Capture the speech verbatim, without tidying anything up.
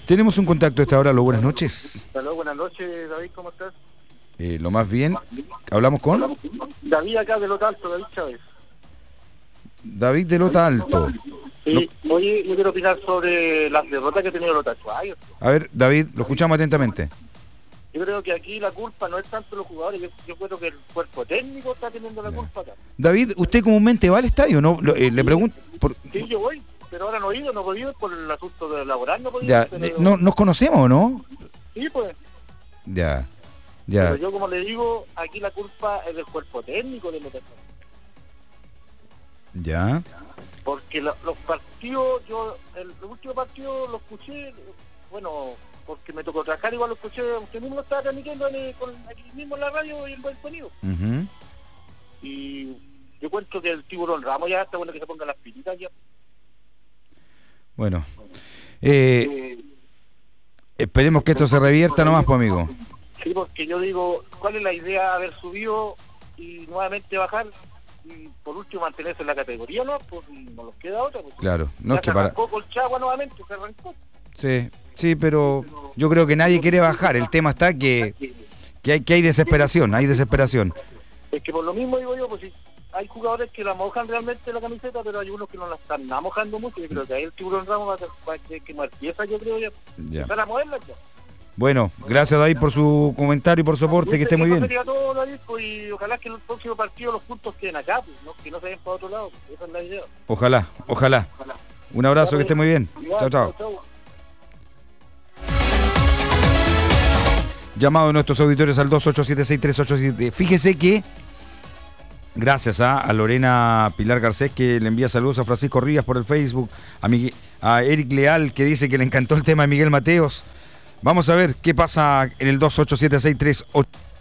Tenemos un contacto a esta hora. Aló, buenas noches. Aló, buenas noches, David, ¿cómo estás? Eh, lo más bien. ¿Hablamos con? David, acá de Lota Alto, David Chávez. David de Lota Alto. Sí, no. Oye, yo quiero opinar sobre las derrotas que ha tenido Lota Chávez. A ver, David, lo escuchamos atentamente. Yo creo que aquí la culpa no es tanto los jugadores, yo, yo creo que el cuerpo técnico está teniendo la culpa acá. David, ¿usted comúnmente va al estadio? ¿No? Lo, eh, le pregunto. Por... Sí, yo voy, pero ahora no he ido, no he podido por el asunto de laboral, no he podido. Ya, pero... no, ¿nos conocemos o no? Sí, pues. Ya, ya. Pero yo, como le digo, aquí la culpa es del cuerpo técnico de Lota Chávez. Ya. Porque lo, los partidos, yo el, el último partido lo escuché, bueno, porque me tocó trabajar, igual lo escuché, usted mismo lo estaba transmitiendo en el, con, aquí mismo en la radio y en buen sonido. Uh-huh. Y yo cuento que el Tiburón Ramos ya está bueno que se ponga las pilitas ya. Bueno, eh, eh, esperemos que esto se revierta nomás, pues, amigo. Sí, porque yo digo, ¿cuál es la idea de haber subido y nuevamente bajar? Y por último mantenerse en la categoría, ¿no? Pues no nos queda otra. Pues, claro, no es que se para... arrancó Colchagua nuevamente, se arrancó. Sí, sí, pero yo creo que nadie quiere bajar. El tema está que, que, hay, que hay desesperación, hay desesperación. Es que por lo mismo digo yo, pues sí, hay jugadores que la mojan realmente la camiseta, pero hay unos que no la están mojando mucho. Yo creo que ahí el Tiburón Ramos va a tener que mover piezas, yo creo ya. Ya. Empezar a moverlas ya. Bueno, gracias, David, por su comentario y por su aporte, que esté muy bien. Eso sería todo, David, pues, y ojalá que en el próximo partido los puntos queden acá, pues, ¿no? Que no se vayan para otro lado, pues, esa es la idea. Ojalá, ojalá. Ojalá. Un abrazo, ya, que esté muy bien. Igual, chao, chao. Llamado a nuestros auditores al dos ocho siete seis tres ocho siete. Fíjese que, gracias a, a Lorena Pilar Garcés, que le envía saludos a Francisco Rivas por el Facebook, a, Miguel, a Eric Leal, que dice que le encantó el tema de Miguel Mateos. Vamos a ver qué pasa en el dos ocho siete seis tres ocho.